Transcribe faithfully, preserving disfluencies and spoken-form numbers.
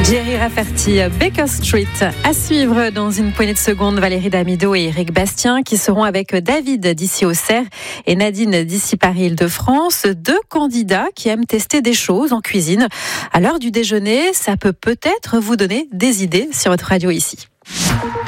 Jerry Rafferty, Baker Street. À suivre dans une poignée de secondes, Valérie Damido et Éric Bastien qui seront avec David d'ici Auxerre et Nadine d'ici Paris-Île-de-France. Deux candidats qui aiment tester des choses en cuisine. À l'heure du déjeuner, ça peut peut-être vous donner des idées sur votre radio ici.